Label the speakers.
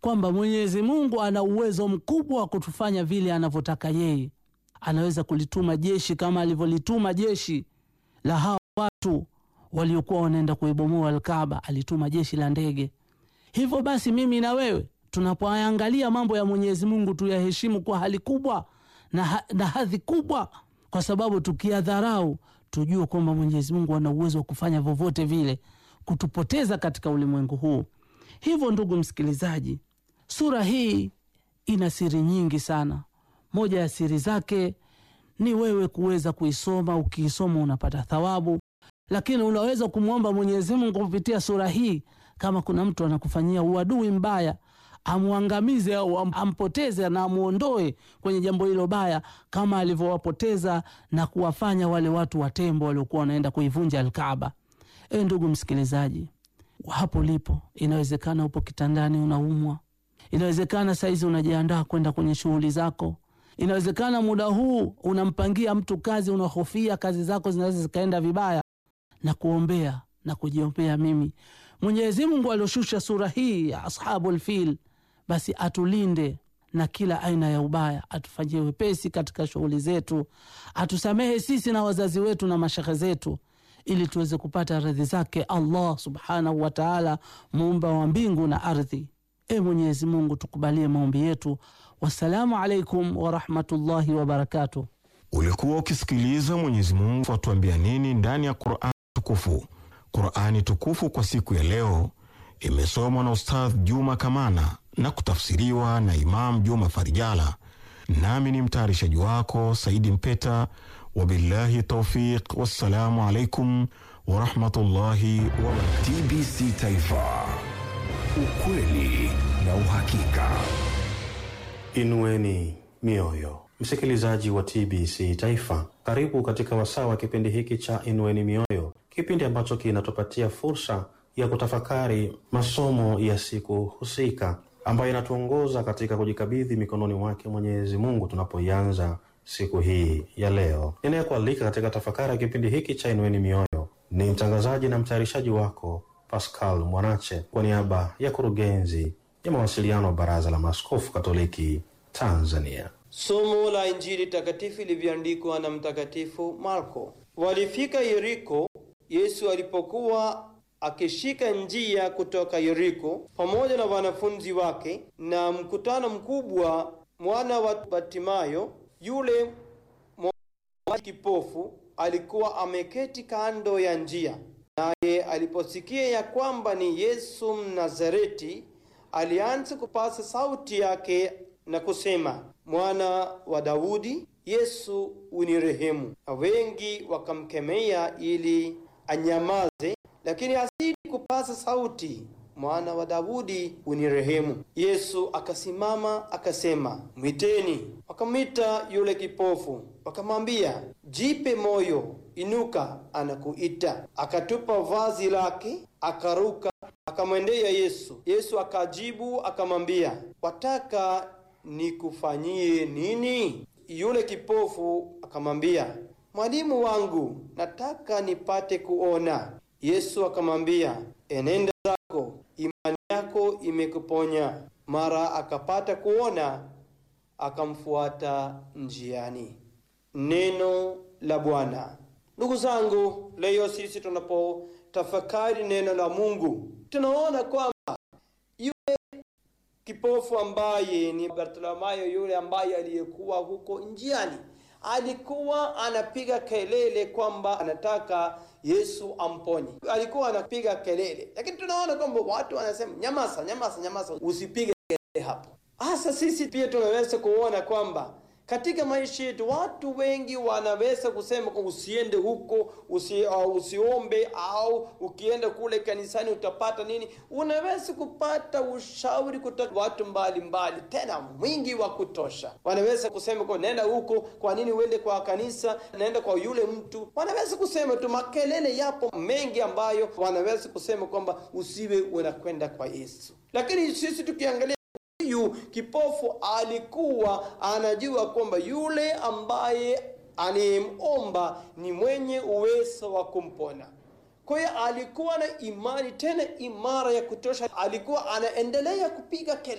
Speaker 1: kwamba Mwenyezi Mungu ana uwezo mkubwa wa kutufanya vile anavyotaka yeye. Anaweza kulituma jeshi kama alivyolituma jeshi la hao watu waliokuwa wanaenda kuibomoa Al-Kaaba, alituma jeshi la ndege. Hivyo basi mimi na wewe tunapoangalia mambo ya Mwenyezi Mungu tuyaheshimu kwa hali kubwa na hadhi kubwa, kwa sababu tukiyadharau tujue kwamba Mwenyezi Mungu ana uwezo wa kufanya vovote vile kutupoteza katika ulimwengu huu. Hivyo ndugu msikilizaji, sura hii ina siri nyingi sana. Moja ya siri zake ni wewe kuweza kuisoma. Ukiisoma unapata thawabu, lakini unaweza kumwomba Mwenyezi Mungu kupitia sura hii, kama kuna mtu anakufanyia uadui mbaya, amuangamize au ampoteze na amuondoe kwenye jambo hilo baya, kama alivyowapoteza na kuwafanya wale watu wa tembo waliokuwa wanaenda kuivunja Al-Kaaba. Ndugu msikilizaji, hapo lipo, inawezekana upo kitandani unaumwa, inawezekana saizi unajiandaa kwenda kwenye shughuli zako, inawezekana muda huu unampangia mtu kazi, unahofia kazi zako zinaweza zikaenda vibaya, na kuombea na kujiombea mimi Mwenyezi Mungu alioshusha sura hii ya Ashabul Fil basi atulinde na kila aina ya ubaya, atufanyie wepesi katika shughuli zetu, atusamehe sisi na wazazi wetu na mashekhe zetu, ili tuweze kupata radhi zake Allah subhanahu wa ta'ala, muumba wa mbingu na ardhi. Mwenyezi Mungu tukubalie maombi yetu. Wassalamu alaikum wa rahmatullahi wa barakatuh.
Speaker 2: Ulikuwa ukisikiliza Mwenyezi Mungu atuambia nini ndani ya Qur'an tukufu. Qur'ani tukufu kwa siku ya leo imesomwa na Ustadh Juma Kamana na kutafsiriwa na Imam Juma Farijala. Nami ni mtayarishaji wako Saidi Mpeta. Wabillahi tawfiq. Wassalamu alaikum wa rahmatullahi wa barakatuh.
Speaker 3: TBC Taifa, ukweli na uhakika.
Speaker 4: Inueni mioyo. Msikilizaji wa TBC Taifa, karibu katika wasaa wa kipindi hiki cha Inueni Mioyo, kipindi ambacho kinatupatia fursa ya kutafakari masomo ya siku husika ambayo inatuongoza katika kujikabidhi mikononi mwake Mwenyezi Mungu tunapoianza siku hii ya leo. Ninayekualika katika tafakari ya kipindi hiki cha Inueni Mioyo ni mtangazaji na mtayarishaji wako Pascal Mwanache, kwa niaba ya kurugenzi ya mawasiliano wa Baraza la Maaskofu Katoliki Tanzania.
Speaker 5: Somo la Injili takatifu ilivyoandikwa na Mtakatifu Marko. Walifika Yeriko Yesu alipokuwa akishika njia kutoka Yeriko pamoja na wanafunzi wake na mkutano mkubwa. Mwana wa Batimayo, yule kipofu, alikuwa ameketi kando ya njia. Naye aliposikia ya kwamba ni Yesu Mnazareti, alianza kupaza sauti yake na kusema, Mwana wa Daudi, Yesu unirehemu. Na wengi wakamkemea ili anyamaze, lakini azidi kupaza sauti, Mwana wa Daudi unirehemu. Yesu akasimama akasema, mwiteni. Wakamwita yule kipofu, wakamwambia, jipe moyo, inuka, anakuita. Akatupa vazi lake, akaruka, akamwendea Yesu. Yesu akajibu akamwambia, wataka nikufanyie nini? Yule kipofu akamwambia, mwalimu wangu, nataka nipate kuona. Yesu akamwambia, enenda zako, imani yako imekuponya. Mara akapata kuona, akamfuata njiani. Neno la Bwana. Ndugu zangu, leo sisi tunapotafakari neno la Mungu, tunaona kwamba yule kipofu ambaye ni Bartimayo, yule ambaye aliyekuwa huko njiani, alikuwa anapiga kelele kwamba anataka Yesu amponye. Alikuwa anapiga kelele, lakini tunaona kwamba watu wanasema, nyamaza, nyamaza, nyamaza, usipige kelele hapo. Hasa sisi pia tunaweza kuona kwamba katika maisha yetu watu wengi wanaweza kusema kwa usiende huko, usiombe, au ukienda kule kanisani utapata nini. Unaweza kupata ushauri kutoka watu mbalimbali, tena mwingi wa kutosha. Wanaweza kusema kwa nenda huko, kwa nini uende kwa kanisa, nenda kwa yule mtu. Wanaweza kusema tu, makelele yapo mengi ambayo wanaweza kusema kwamba usiwe unakwenda kwa Yesu. Lakini sisi tukiangalia, huyu kipofu alikuwa anajua kwamba yule ambaye anemomba ni mwenye uwezo wa kumpona. Kwa hiyo alikuwa na imani, tena imara ya kutosha. Alikuwa anaendelea kupiga kelele.